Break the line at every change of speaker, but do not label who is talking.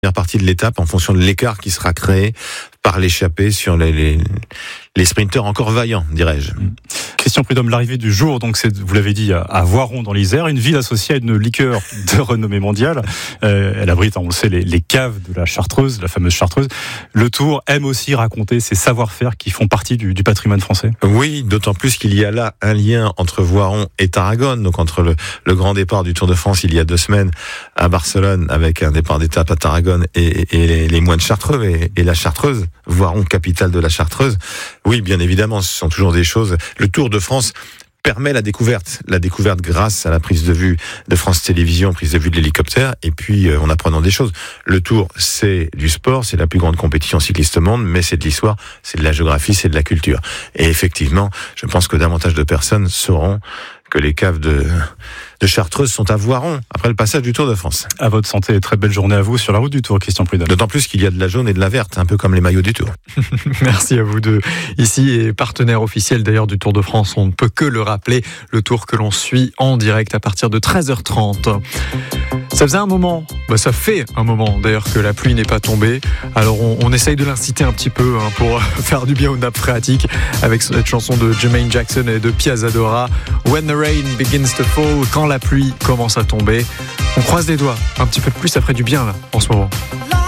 première partie de l'étape en fonction de l'écart qui sera créé par l'échappée sur les sprinteurs encore vaillants, dirais-je.
Christian Prudhomme, l'arrivée du jour, donc c'est, vous l'avez dit, à Voiron dans l'Isère, une ville associée à une liqueur de renommée mondiale. Elle abrite, on le sait, les caves de la Chartreuse, la fameuse Chartreuse. Le Tour aime aussi raconter ces savoir-faire qui font partie du patrimoine français.
Oui, d'autant plus qu'il y a là un lien entre Voiron et Tarragone, donc entre le grand départ du Tour de France il y a 2 semaines à Barcelone avec un départ d'étape à Tarragone et les moines chartreux et la Chartreuse, Voiron, capitale de la Chartreuse. Oui, bien évidemment, ce sont toujours des choses. Le Tour de France permet la découverte grâce à la prise de vue de France Télévisions, prise de vue de l'hélicoptère, et puis en apprenant des choses. Le Tour, c'est du sport, c'est la plus grande compétition cycliste au monde, mais c'est de l'histoire, c'est de la géographie, c'est de la culture. Et effectivement, je pense que davantage de personnes sauront que les caves de Chartreuse sont à Voiron, après le passage du Tour de France.
À votre santé et très belle journée à vous sur la route du Tour, Christian Prudhomme.
D'autant plus qu'il y a de la jaune et de la verte, un peu comme les maillots du Tour.
Merci à vous deux. Ici, et partenaire officiel d'ailleurs du Tour de France, on ne peut que le rappeler, le Tour que l'on suit en direct à partir de 13h30. Ça faisait un moment, ça fait un moment d'ailleurs que la pluie n'est pas tombée. Alors on essaye de l'inciter un petit peu pour faire du bien aux nappes phréatiques avec cette chanson de Jermaine Jackson et de Piazzadora, When the Rain Begins to Fall, quand la pluie commence à tomber. On croise les doigts, un petit peu de pluie ça ferait du bien là en ce moment.